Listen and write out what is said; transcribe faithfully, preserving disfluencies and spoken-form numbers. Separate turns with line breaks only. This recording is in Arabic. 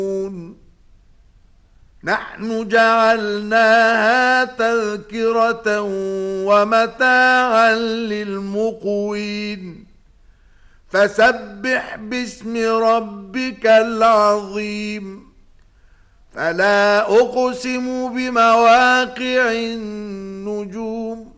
نحن جعلناها تذكرة ومتاعا للمقوين فسبح باسم ربك العظيم فلا أقسم بمواقع النجوم